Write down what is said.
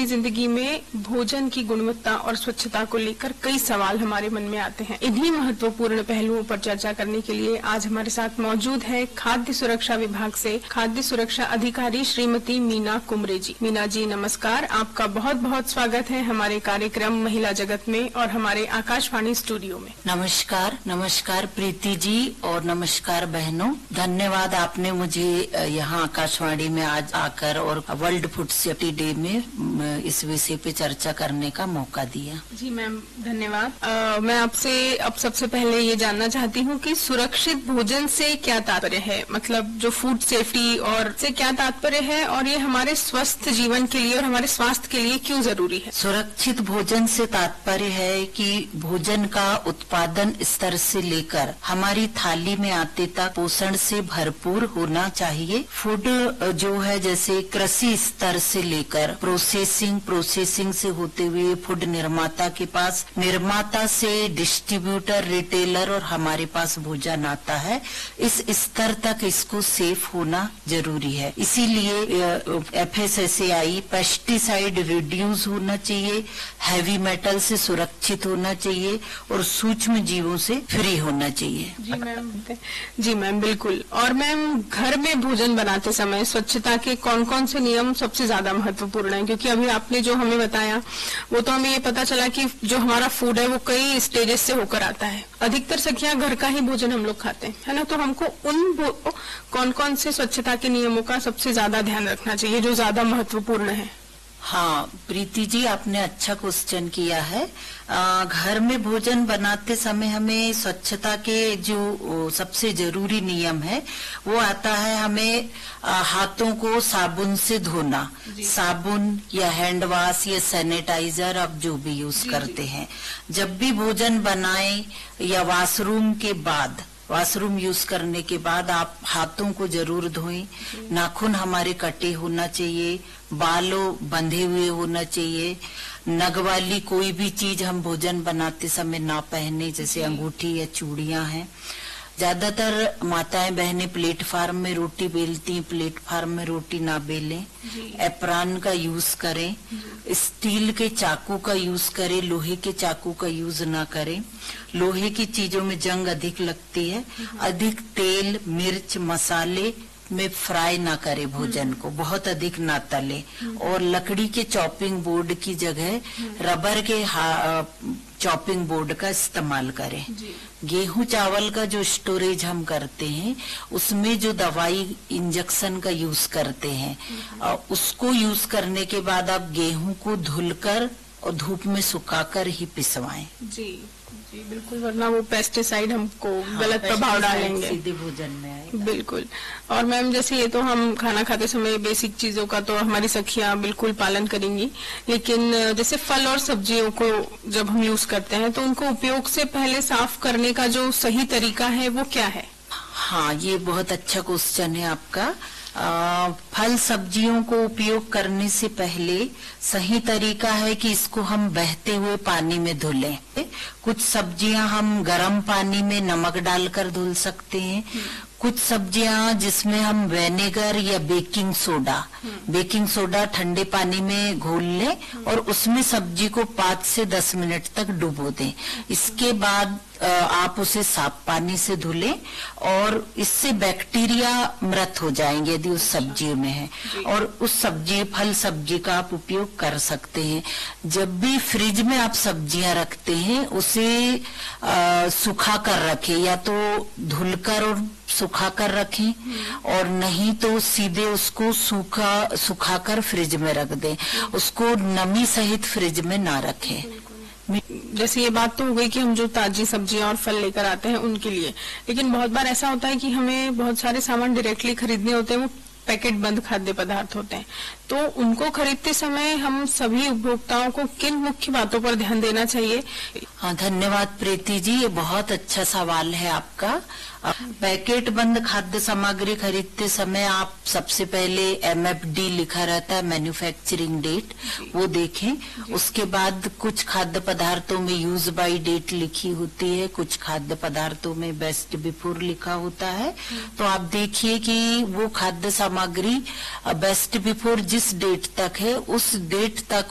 भरी जिंदगी में भोजन की गुणवत्ता और स्वच्छता को लेकर कई सवाल हमारे मन में आते हैं। इन्हीं महत्वपूर्ण पहलुओं पर चर्चा करने के लिए आज हमारे साथ मौजूद है खाद्य सुरक्षा विभाग से खाद्य सुरक्षा अधिकारी श्रीमती मीना कुमरे जी। मीना जी नमस्कार, आपका बहुत बहुत स्वागत है हमारे कार्यक्रम महिला जगत में और हमारे आकाशवाणी स्टूडियो में। नमस्कार। नमस्कार प्रीति जी और नमस्कार बहनों। धन्यवाद आपने मुझे यहाँ आकाशवाणी में आज आकर और वर्ल्ड फूड सेफ्टी डे में इस विषय पे चर्चा करने का मौका दिया। जी मैम धन्यवाद। मैं आपसे अब सबसे पहले ये जानना चाहती हूँ कि सुरक्षित भोजन से क्या तात्पर्य है, मतलब जो फूड सेफ्टी और से क्या तात्पर्य है और ये हमारे स्वस्थ जीवन के लिए और हमारे स्वास्थ्य के लिए क्यों जरूरी है? सुरक्षित भोजन से तात्पर्य है कि भोजन का उत्पादन स्तर से लेकर हमारी थाली में आते तक पोषण से भरपूर होना चाहिए। फूड जो है जैसे कृषि स्तर से लेकर प्रोसेसिंग से होते हुए फूड निर्माता के पास, निर्माता से डिस्ट्रीब्यूटर, रिटेलर और हमारे पास भोजन आता है, इस स्तर तक इसको सेफ होना जरूरी है। इसीलिए FSSAI पेस्टिसाइड रिड्यूस होना चाहिए, हैवी मेटल से सुरक्षित होना चाहिए और सूक्ष्म जीवों से फ्री होना चाहिए। जी मैम बिल्कुल। और मैम घर में भोजन बनाते समय स्वच्छता के कौन कौन से नियम सबसे ज्यादा महत्वपूर्ण है? क्योंकि अभी आपने जो हमें बताया वो तो हमें ये पता चला कि जो हमारा फूड है वो कई स्टेजेस से होकर आता है। अधिकतर सखियां घर का ही भोजन हम लोग खाते हैं, है ना? तो हमको उन कौन कौन से स्वच्छता के नियमों का सबसे ज्यादा ध्यान रखना चाहिए जो ज्यादा महत्वपूर्ण है? हाँ प्रीति जी, आपने अच्छा क्वेश्चन किया है। घर में भोजन बनाते समय हमें स्वच्छता के जो सबसे जरूरी नियम है वो आता है हमें हाथों को साबुन से धोना। साबुन या हैंड वॉश या सैनिटाइजर आप जो भी यूज करते हैं, जब भी भोजन बनाएं या वॉशरूम यूज करने के बाद आप हाथों को जरूर धोएं। नाखून हमारे कटे होना चाहिए, बालों बंधे हुए होना चाहिए। नग वाली कोई भी चीज हम भोजन बनाते समय ना पहने, जैसे अंगूठी या चूड़ियां हैं। ज्यादातर माताएं बहनें प्लेटफार्म में रोटी बेलती हैं, प्लेटफार्म में रोटी ना बेलें। एप्रॉन का यूज करें, स्टील के चाकू का यूज करें, लोहे के चाकू का यूज ना करें। लोहे की चीजों में जंग अधिक लगती है। अधिक तेल, मिर्च, मसाले में फ्राई ना करे भोजन को, बहुत अधिक ना तले। और लकड़ी के चॉपिंग बोर्ड की जगह रबर के चॉपिंग बोर्ड का इस्तेमाल करें। गेहूं चावल का जो स्टोरेज हम करते हैं उसमें जो दवाई इंजेक्शन का यूज करते हैं, उसको यूज करने के बाद आप गेहूं को धुलकर और धूप में सुखाकर ही पिसवाएं। जी बिल्कुल, वरना वो पेस्टिसाइड हमको गलत प्रभाव डालेंगे, सीधे भोजन में आएगा। बिल्कुल। और मैम जैसे ये तो हम खाना खाते समय बेसिक चीजों का तो हमारी सखियां बिल्कुल पालन करेंगी, लेकिन जैसे फल और सब्जियों को जब हम यूज करते हैं तो उनको उपयोग से पहले साफ करने का जो सही तरीका है वो क्या है? हाँ, ये बहुत अच्छा क्वेश्चन है आपका। फल सब्जियों को उपयोग करने से पहले सही तरीका है कि इसको हम बहते हुए पानी में धुलें। कुछ सब्जियां हम गर्म पानी में नमक डालकर धुल सकते हैं। कुछ सब्जियां जिसमें हम विनेगर या बेकिंग सोडा ठंडे पानी में घोल लें और उसमें सब्जी को 5 से 10 मिनट तक डुबो दें। इसके बाद आप उसे साफ पानी से धुलें और इससे बैक्टीरिया मृत हो जाएंगे यदि उस सब्जी में है, और उस फल सब्जी का आप उपयोग कर सकते हैं। जब भी फ्रिज में आप सब्जियां रखते हैं उसे सुखा कर रखें, या तो धुलकर और सुखा कर रखें और नहीं तो सीधे उसको सुखाकर फ्रिज में रख दें। उसको नमी सहित फ्रिज में ना रखें। जैसे ये बात तो हो गई कि हम जो ताजी सब्जियां और फल लेकर आते हैं उनके लिए, लेकिन बहुत बार ऐसा होता है कि हमें बहुत सारे सामान डायरेक्टली खरीदने होते हैं, वो पैकेट बंद खाद्य पदार्थ होते हैं, तो उनको खरीदते समय हम सभी उपभोक्ताओं को किन मुख्य बातों पर ध्यान देना चाहिए? हाँ, धन्यवाद प्रीति जी, ये बहुत अच्छा सवाल है आपका। पैकेट बंद खाद्य सामग्री खरीदते समय आप सबसे पहले MFD लिखा रहता है, मैन्युफैक्चरिंग डेट, वो देखें। उसके बाद कुछ खाद्य पदार्थों में यूज बाय डेट लिखी होती है, कुछ खाद्य पदार्थों में बेस्ट बिफोर लिखा होता है। तो आप देखिए कि वो खाद्य सामग्री बेस्ट बिफोर जिस डेट तक है उस डेट तक